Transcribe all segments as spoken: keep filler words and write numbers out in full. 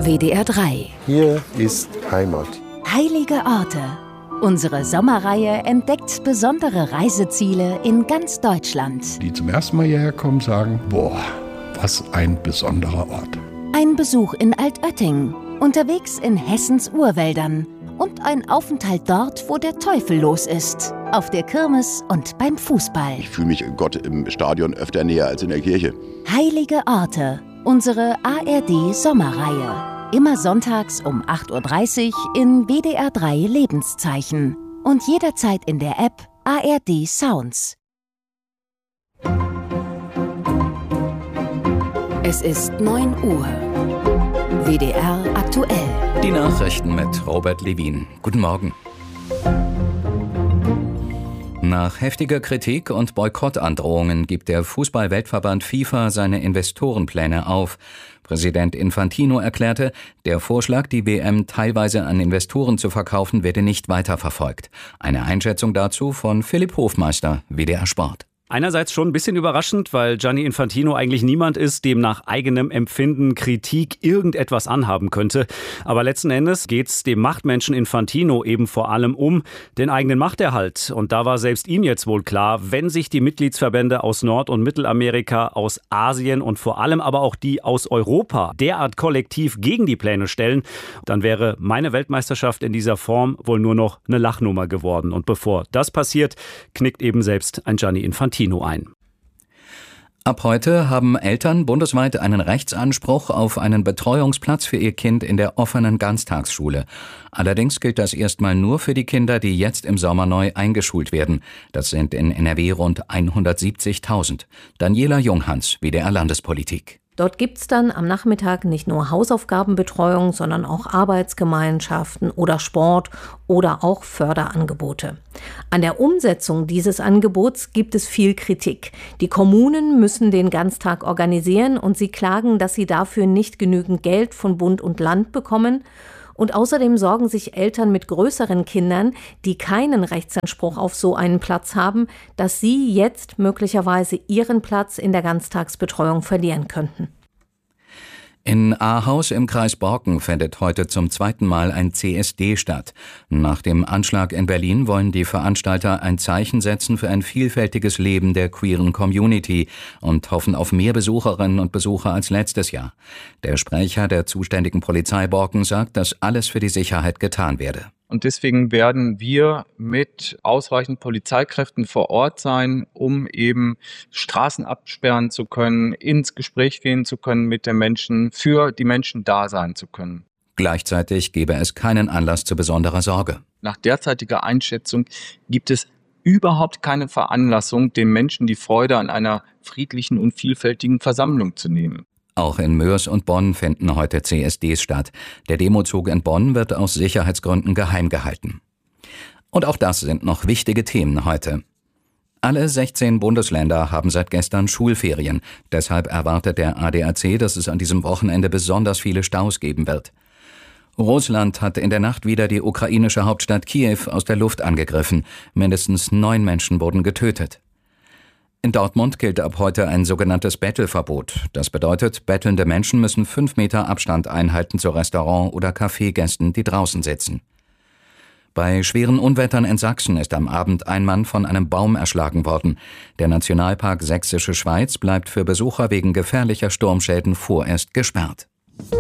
W D R drei. Hier ist Heimat. Heilige Orte. Unsere Sommerreihe entdeckt besondere Reiseziele in ganz Deutschland. Die zum ersten Mal hierher kommen, sagen, boah, was ein besonderer Ort. Ein Besuch in Altötting, unterwegs in Hessens Urwäldern und ein Aufenthalt dort, wo der Teufel los ist, auf der Kirmes und beim Fußball. Ich fühle mich Gott im Stadion öfter näher als in der Kirche. Heilige Orte, unsere A R D-Sommerreihe. Immer sonntags um acht Uhr dreißig in W D R drei Lebenszeichen und jederzeit in der App A R D Sounds. Es ist neun Uhr. W D R aktuell. Die Nachrichten mit Robert Levin. Guten Morgen. Nach heftiger Kritik und Boykottandrohungen gibt der Fußball-Weltverband FIFA seine Investorenpläne auf. Präsident Infantino erklärte, der Vorschlag, die W M teilweise an Investoren zu verkaufen, werde nicht weiterverfolgt. Eine Einschätzung dazu von Philipp Hofmeister, W D R Sport. Einerseits schon ein bisschen überraschend, weil Gianni Infantino eigentlich niemand ist, dem nach eigenem Empfinden Kritik irgendetwas anhaben könnte. Aber letzten Endes geht's dem Machtmenschen Infantino eben vor allem um den eigenen Machterhalt. Und da war selbst ihm jetzt wohl klar, wenn sich die Mitgliedsverbände aus Nord- und Mittelamerika, aus Asien und vor allem aber auch die aus Europa derart kollektiv gegen die Pläne stellen, dann wäre meine Weltmeisterschaft in dieser Form wohl nur noch eine Lachnummer geworden. Und bevor das passiert, knickt eben selbst ein Gianni Infantino ein. Ab heute haben Eltern bundesweit einen Rechtsanspruch auf einen Betreuungsplatz für ihr Kind in der offenen Ganztagsschule. Allerdings gilt das erstmal nur für die Kinder, die jetzt im Sommer neu eingeschult werden. Das sind in N R W rund hundertsiebzigtausend. Daniela Junghans, W D R Landespolitik. Dort gibt's dann am Nachmittag nicht nur Hausaufgabenbetreuung, sondern auch Arbeitsgemeinschaften oder Sport oder auch Förderangebote. An der Umsetzung dieses Angebots gibt es viel Kritik. Die Kommunen müssen den Ganztag organisieren und sie klagen, dass sie dafür nicht genügend Geld von Bund und Land bekommen. Und außerdem sorgen sich Eltern mit größeren Kindern, die keinen Rechtsanspruch auf so einen Platz haben, dass sie jetzt möglicherweise ihren Platz in der Ganztagsbetreuung verlieren könnten. In Ahaus im Kreis Borken findet heute zum zweiten Mal ein C S D statt. Nach dem Anschlag in Berlin wollen die Veranstalter ein Zeichen setzen für ein vielfältiges Leben der queeren Community und hoffen auf mehr Besucherinnen und Besucher als letztes Jahr. Der Sprecher der zuständigen Polizei Borken sagt, dass alles für die Sicherheit getan werde. Und deswegen werden wir mit ausreichend Polizeikräften vor Ort sein, um eben Straßen absperren zu können, ins Gespräch gehen zu können mit den Menschen, für die Menschen da sein zu können. Gleichzeitig gebe es keinen Anlass zu besonderer Sorge. Nach derzeitiger Einschätzung gibt es überhaupt keine Veranlassung, den Menschen die Freude an einer friedlichen und vielfältigen Versammlung zu nehmen. Auch in Moers und Bonn finden heute C S Ds statt. Der Demozug in Bonn wird aus Sicherheitsgründen geheim gehalten. Und auch das sind noch wichtige Themen heute. Alle sechzehn Bundesländer haben seit gestern Schulferien. Deshalb erwartet der A D A C, dass es an diesem Wochenende besonders viele Staus geben wird. Russland hat in der Nacht wieder die ukrainische Hauptstadt Kiew aus der Luft angegriffen. Mindestens neun Menschen wurden getötet. In Dortmund gilt ab heute ein sogenanntes Bettelverbot. Das bedeutet, bettelnde Menschen müssen fünf Meter Abstand einhalten zu Restaurant- oder Kaffeegästen, die draußen sitzen. Bei schweren Unwettern in Sachsen ist am Abend ein Mann von einem Baum erschlagen worden. Der Nationalpark Sächsische Schweiz bleibt für Besucher wegen gefährlicher Sturmschäden vorerst gesperrt.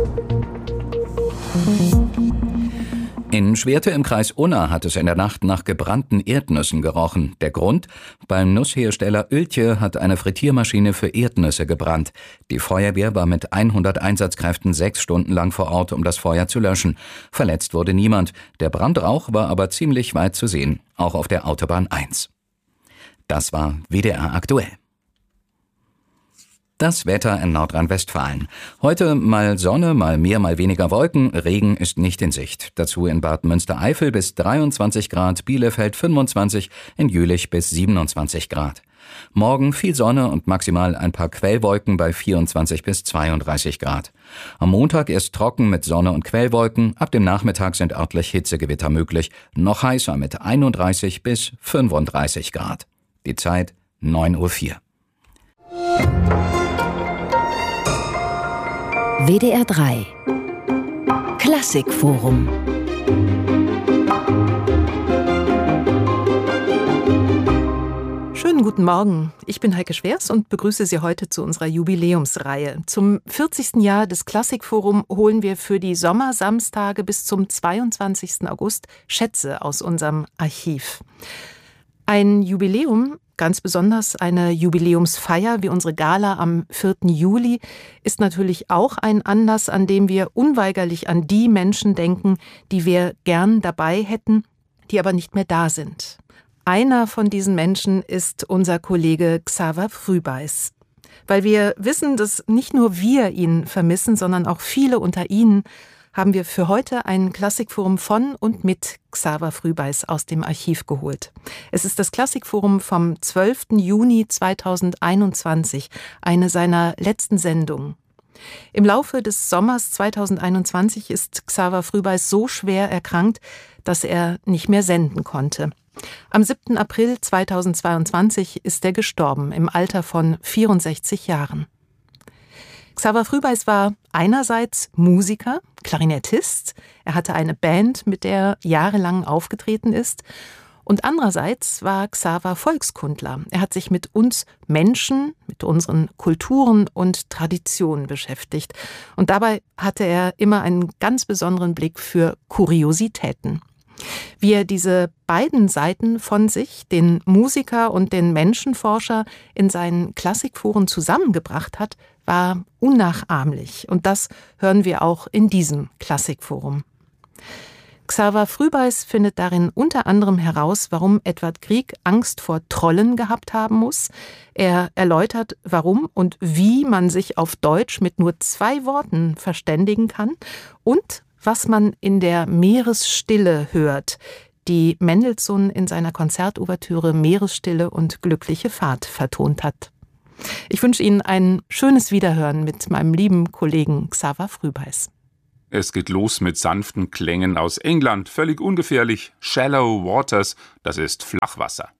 In Schwerte im Kreis Unna hat es in der Nacht nach gebrannten Erdnüssen gerochen. Der Grund? Beim Nusshersteller Oeltje hat eine Frittiermaschine für Erdnüsse gebrannt. Die Feuerwehr war mit hundert Einsatzkräften sechs Stunden lang vor Ort, um das Feuer zu löschen. Verletzt wurde niemand. Der Brandrauch war aber ziemlich weit zu sehen, auch auf der Autobahn eins. Das war W D R aktuell. Das Wetter in Nordrhein-Westfalen. Heute mal Sonne, mal mehr, mal weniger Wolken. Regen ist nicht in Sicht. Dazu in Bad Münstereifel bis dreiundzwanzig Grad, Bielefeld fünfundzwanzig, in Jülich bis siebenundzwanzig Grad. Morgen viel Sonne und maximal ein paar Quellwolken bei vierundzwanzig bis zweiunddreißig Grad. Am Montag erst trocken mit Sonne und Quellwolken. Ab dem Nachmittag sind örtlich Hitzegewitter möglich. Noch heißer mit einunddreißig bis fünfunddreißig Grad. Die Zeit neun Uhr vier. W D R drei. Klassikforum. Schönen guten Morgen. Ich bin Heike Schwers und begrüße Sie heute zu unserer Jubiläumsreihe. Zum vierzigsten Jahr des Klassikforum holen wir für die Sommersamstage bis zum zweiundzwanzigsten August Schätze aus unserem Archiv. Ein Jubiläum, ganz besonders eine Jubiläumsfeier wie unsere Gala am vierten Juli, ist natürlich auch ein Anlass, an dem wir unweigerlich an die Menschen denken, die wir gern dabei hätten, die aber nicht mehr da sind. Einer von diesen Menschen ist unser Kollege Xaver Frühbeiß. Weil wir wissen, dass nicht nur wir ihn vermissen, sondern auch viele unter Ihnen, haben wir für heute ein Klassikforum von und mit Xaver Frühbeiß aus dem Archiv geholt. Es ist das Klassikforum vom zwölften Juni zweitausendeinundzwanzig, eine seiner letzten Sendungen. Im Laufe des Sommers zweitausendeinundzwanzig ist Xaver Frühbeiß so schwer erkrankt, dass er nicht mehr senden konnte. Am siebten April zweitausendzweiundzwanzig ist er gestorben, im Alter von vierundsechzig Jahren. Xaver Frühbeiß war einerseits Musiker, Klarinettist, er hatte eine Band, mit der er jahrelang aufgetreten ist, und andererseits war Xaver Volkskundler. Er hat sich mit uns Menschen, mit unseren Kulturen und Traditionen beschäftigt. Und dabei hatte er immer einen ganz besonderen Blick für Kuriositäten. Wie er diese beiden Seiten von sich, den Musiker und den Menschenforscher, in seinen Klassikforen zusammengebracht hat, war unnachahmlich. Und das hören wir auch in diesem Klassikforum. Xaver Frühbeiß findet darin unter anderem heraus, warum Edward Grieg Angst vor Trollen gehabt haben muss. Er erläutert, warum und wie man sich auf Deutsch mit nur zwei Worten verständigen kann und was man in der Meeresstille hört, die Mendelssohn in seiner Konzertouvertüre Meeresstille und glückliche Fahrt vertont hat. Ich wünsche Ihnen ein schönes Wiederhören mit meinem lieben Kollegen Xaver Frühbeiß. Es geht los mit sanften Klängen aus England, völlig ungefährlich. Shallow Waters, das ist Flachwasser.